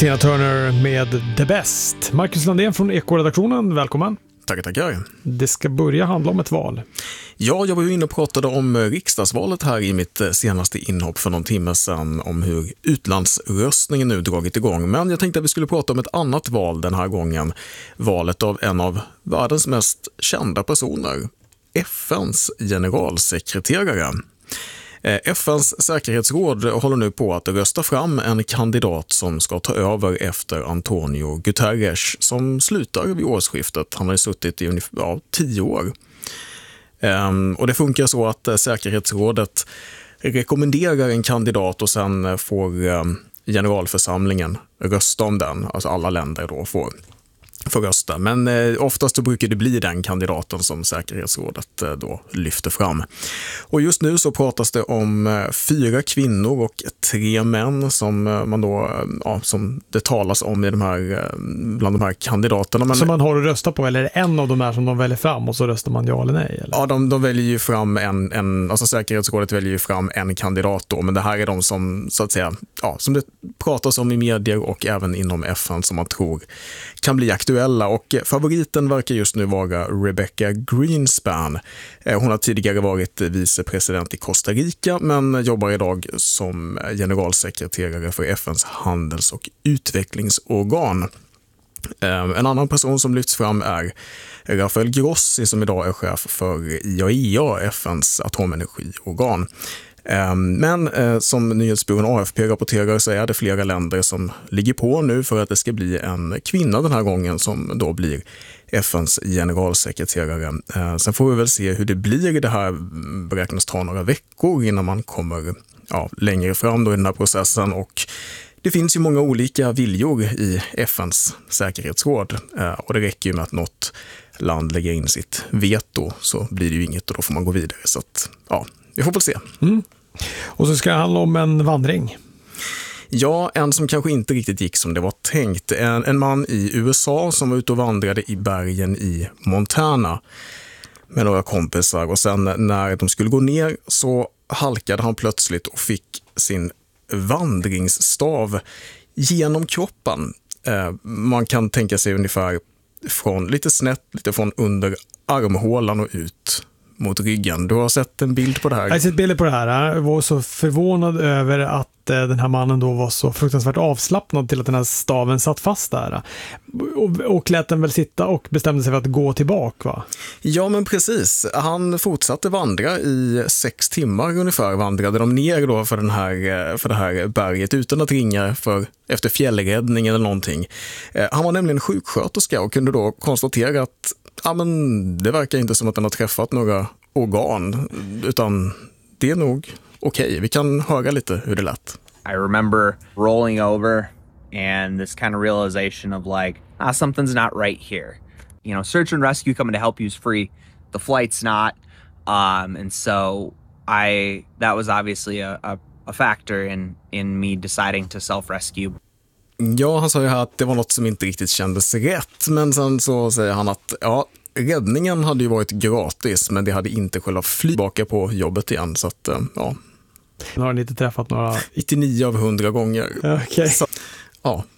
Tina Turner med The Best. Marcus Landén från Eko-redaktionen, välkommen. Tackar. Det ska börja handla om ett val. Ja, jag var ju inne och pratade om riksdagsvalet här i mitt senaste inhopp för någon timme sedan om hur utlandsröstningen nu dragit igång. Men jag tänkte att vi skulle prata om ett annat val den här gången. Valet av en av världens mest kända personer, FNs generalsekreterare. FNs säkerhetsråd håller nu på att rösta fram en kandidat som ska ta över efter Antonio Guterres som slutar vid årsskiftet. Han har suttit i ungefär 10 år. Och det funkar så att säkerhetsrådet rekommenderar en kandidat och sen får generalförsamlingen rösta om den. Alltså alla länder då får rösta. Men oftast så brukar det bli den kandidaten som säkerhetsrådet då lyfter fram. Och just nu så pratas det om 4 kvinnor och 3 män som man då, som det talas om i bland de här kandidaterna. Men, som man har att rösta på, eller en av de här som de väljer fram och så röstar man ja eller nej? Eller? Ja, de väljer ju fram alltså säkerhetsrådet väljer ju fram en kandidat då, men det här är de som så att säga, som det pratas om i medier och även inom FN som man tror kan bli aktuella. Och favoriten verkar just nu vara Rebecca Greenspan. Hon har tidigare varit vicepresident i Costa Rica men jobbar idag som generalsekreterare för FNs handels- och utvecklingsorgan. En annan person som lyfts fram är Rafael Grossi som idag är chef för IAEA, FNs atomenergiorgan. Men som nyhetsbyrån AFP rapporterar så är det flera länder som ligger på nu för att det ska bli en kvinna den här gången som då blir FNs generalsekreterare. Sen får vi väl se hur det blir. Det här beräknas ta några veckor innan man kommer längre fram då i den här processen, och det finns ju många olika viljor i FNs säkerhetsråd och det räcker ju med att något land lägger in sitt veto så blir det ju inget och då får man gå vidare. Så att, vi får väl se. Och så ska det handla om en vandring. Ja, en som kanske inte riktigt gick som det var tänkt. En man i USA som var ute och vandrade i bergen i Montana med några kompisar, och sen när de skulle gå ner så halkade han plötsligt och fick sin vandringsstav genom kroppen. Man kan tänka sig ungefär från lite snett, lite från under armhålan och ut mot ryggen. Du har sett en bild på det här? Jag har sett bilder på det här. Jag var så förvånad över att den här mannen då var så fruktansvärt avslappnad till att den här staven satt fast där. Och lät den väl sitta och bestämde sig för att gå tillbaka, va? Ja, men precis. Han fortsatte vandra i 6 timmar ungefär. Vandrade de ner då för det här berget utan att ringa efter fjällräddning eller någonting. Han var nämligen sjuksköterska och kunde då konstatera att det verkar inte som att den har träffat några organ, utan det är nog okej. Vi kan höra lite hur det lät. I remember rolling over and this kind of realization of like, something's not right here. You know, search and rescue coming to help you is free. The flight's not. And so that was obviously a factor in me deciding to self-rescue. Ja, han sa ju här att det var något som inte riktigt kändes rätt, men sen så säger han att räddningen hade ju varit gratis, men det hade inte själva tillbaka på jobbet igen, så att Har ni inte träffat några? 99 av 100 gånger. Okay. Så,